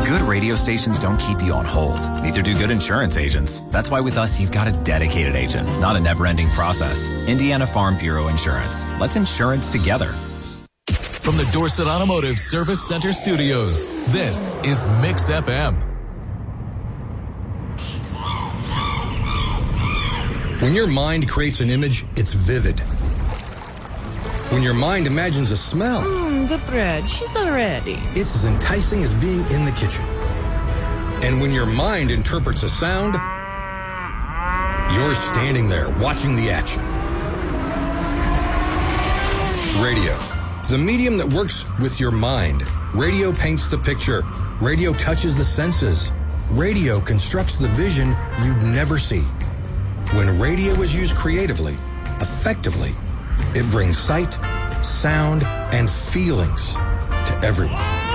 Good radio stations don't keep you on hold. Neither do good insurance agents. That's why with us, you've got a dedicated agent, not a never-ending process. Indiana Farm Bureau Insurance. Let's insurance together. From the Dorset Automotive Service Center Studios, this is Mix FM. When your mind creates an image, it's vivid. When your mind imagines a smell, the bread, she's already. It's as enticing as being in the kitchen. And when your mind interprets a sound, you're standing there watching the action. Radio, the medium that works with your mind. Radio paints the picture. Radio touches the senses. Radio constructs the vision you'd never see. When radio is used creatively, effectively, it brings sight, sound, and feelings to everyone.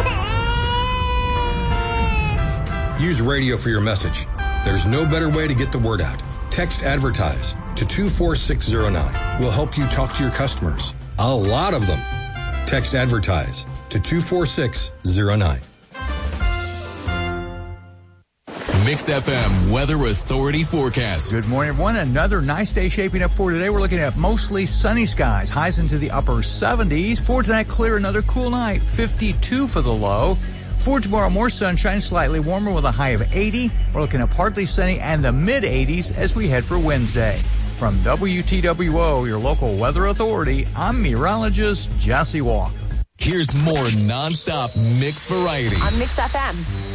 Use radio for your message. There's no better way to get the word out. Text advertise to 24609. We'll help you talk to your customers. A lot of them. Text advertise to 24609. Mix FM Weather Authority forecast. Good morning, everyone. Another nice day shaping up for today. We're looking at mostly sunny skies, highs into the upper 70s. For tonight, clear, another cool night, 52 for the low. For tomorrow, more sunshine, slightly warmer with a high of 80. We're looking at partly sunny and the mid-80s as we head for Wednesday. From WTWO, your local weather authority, I'm meteorologist Jesse Walker. Here's more nonstop mix variety on Mix FM.